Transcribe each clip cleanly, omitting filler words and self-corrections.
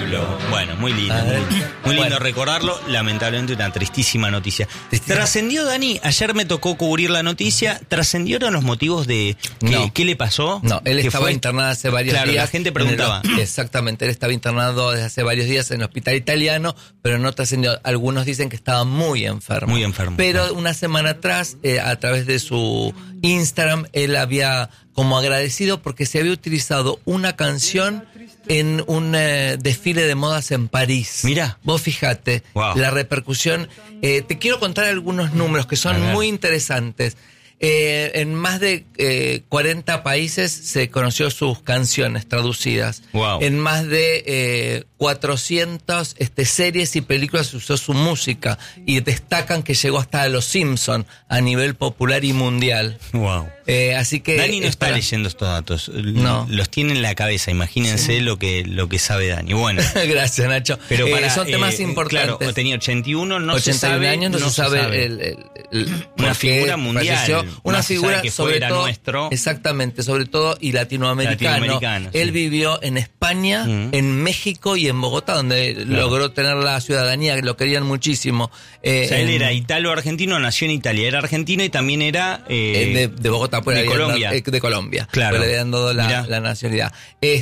Pablo. Bueno, muy lindo. Muy lindo recordarlo. Lamentablemente una tristísima noticia. ¿Trascendió, Dani? Ayer me tocó cubrir la noticia. ¿Trascendieron los motivos de qué le pasó? No, él estaba internado hace varios días. La gente preguntaba. Exactamente, él estaba internado desde hace varios días en el hospital italiano, pero no trascendió. Algunos dicen que estaba muy enfermo. Muy enfermo. Pero una semana atrás, a través de su Instagram, él había como agradecido porque se había utilizado una canción en un desfile de modas en París. Mirá. Vos fijate, la repercusión. Te quiero contar algunos números que son muy interesantes. En más de 40 países se conoció sus canciones traducidas. En más de 400 series y películas se usó su música. Y destacan que llegó hasta Los Simpson a nivel popular y mundial. Así que Dani no está leyendo estos datos. No. Los tiene en la cabeza. Imagínense lo que sabe Dani. Bueno. Gracias, Nacho. Pero son temas importantes. Claro, tenía 81, 81 se sabe, años, no se sabe una figura mundial. Falleció. Una figura que sobre todo nuestro. Exactamente, sobre todo y latinoamericano. Él vivió en España, en México y en Bogotá, donde logró tener la ciudadanía, que lo querían muchísimo. O sea, él era italo-argentino, nació en Italia, era argentino y también era de Bogotá, de Colombia. De Colombia. Claro. Le habían dado la nacionalidad.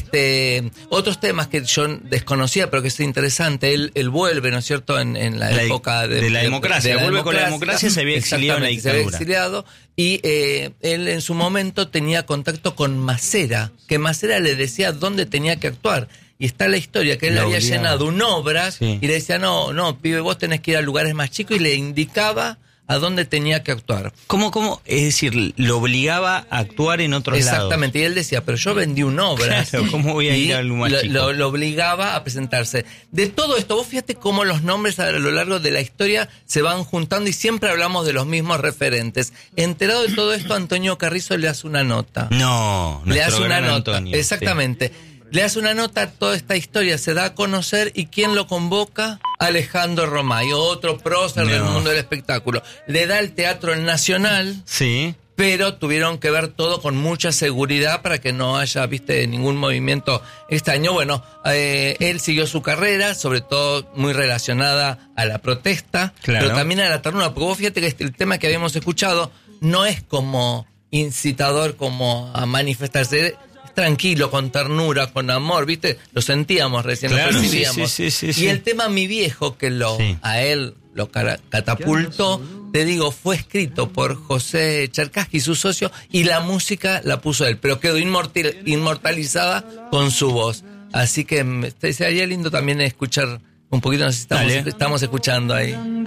Otros temas que yo desconocía, pero que es interesante, él vuelve, ¿no es cierto?, en la época de la democracia. Vuelve con la democracia, se había exiliado en la dictadura. Se había exiliado y él en su momento tenía contacto con Macera, que Macera le decía dónde tenía que actuar. Y está la historia, que él había llenado un obra y le decía, no, pibe, vos tenés que ir a lugares más chicos, y le indicaba a dónde tenía que actuar. ¿Cómo? Es decir, lo obligaba a actuar en otros lados. Exactamente, y él decía, pero yo vendí un obra. Claro, ¿cómo voy a ir a algo más chico? Lo obligaba a presentarse. De todo esto, vos fíjate cómo los nombres a lo largo de la historia se van juntando y siempre hablamos de los mismos referentes. Enterado de todo esto, Antonio Carrizo le hace una nota. Le hace una nota. Antonio, exactamente. Le hace una nota, toda esta historia se da a conocer, y ¿quién lo convoca? Alejandro Romay, otro prócer del mundo del espectáculo. Le da el Teatro Nacional, pero tuvieron que ver todo con mucha seguridad para que no haya, ningún movimiento extraño. Bueno, él siguió su carrera, sobre todo muy relacionada a la protesta, pero también a la ternura, porque vos fíjate que el tema que habíamos escuchado no es como incitador, como a manifestarse, tranquilo, con ternura, con amor, lo sentíamos recién, lo percibíamos. Sí. Y el tema Mi Viejo, que a él lo catapultó, te digo, fue escrito por José Cherkassky, su socio, y la música la puso él, pero quedó inmortalizada con su voz. Así que sería lindo también escuchar un poquito, nos estamos escuchando ahí.